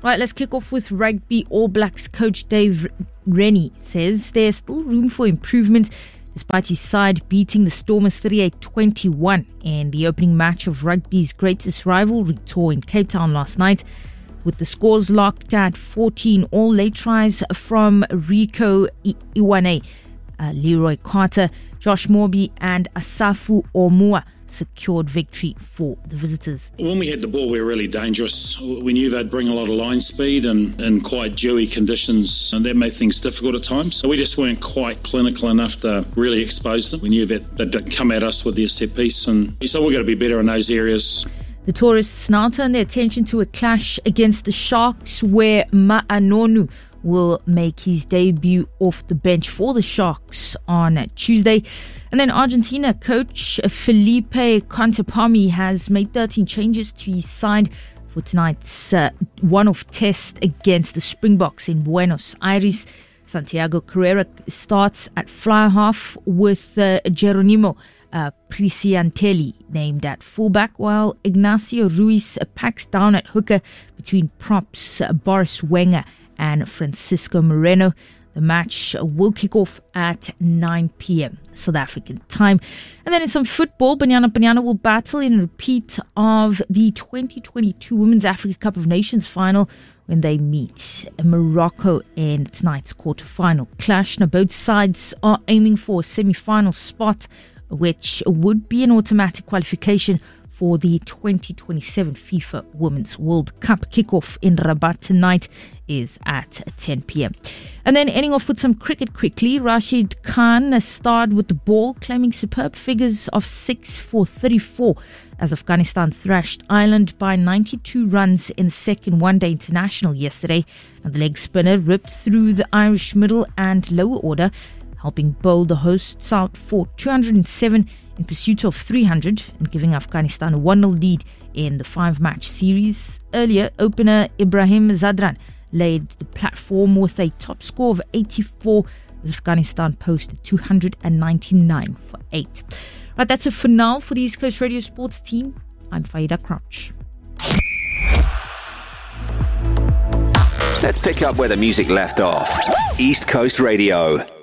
Right, let's kick off with rugby. All Blacks coach Dave Rennie says there's still room for improvement despite his side beating the Stormers 38-21 in the opening match of rugby's greatest rivalry tour in Cape Town last night. With the scores locked at 14, all late tries from Rico Iwane, Leroy Carter, Josh Morby and Asafu Omua secured victory for the visitors. When we had the ball, we were really dangerous. We knew they'd bring a lot of line speed and quite dewy conditions, and that made things difficult at times. So we just weren't quite clinical enough to really expose them. We knew that they'd come at us with their set piece, and so we've got to be better in those areas. The tourists now turn their attention to a clash against the Sharks, where Ma'anonu will make his debut off the bench for the Sharks on Tuesday. And then Argentina coach Felipe Cantapami has made 13 changes to his side for tonight's one-off test against the Springboks in Buenos Aires. Santiago Carrera starts at fly half with Geronimo Prisiantelli named at fullback, while Ignacio Ruiz packs down at hooker between props Boris Wenger and Francisco Moreno. The match will kick off at 9 p.m. South African time. And then in some football, Banyana will battle in a repeat of the 2022 Women's Africa Cup of Nations final when they meet Morocco in tonight's quarterfinal clash. Now, both sides are aiming for a semi-final spot, which would be an automatic qualification for the 2027 FIFA Women's World Cup. Kickoff in Rabat tonight is at 10 p.m. And then ending off with some cricket quickly, Rashid Khan starred with the ball, claiming superb figures of 6 for 34 as Afghanistan thrashed Ireland by 92 runs in the second one-day international yesterday. And the leg spinner ripped through the Irish middle and lower order, helping bowl the hosts out for 207 in pursuit of 300 and giving Afghanistan a 1-0 lead in the 5-match series. Earlier, opener Ibrahim Zadran laid the platform with a top score of 84 as Afghanistan posted 299 for 8. Right, that's it for now for the East Coast Radio Sports team. I'm Faida Crouch. Let's pick up where the music left off. East Coast Radio.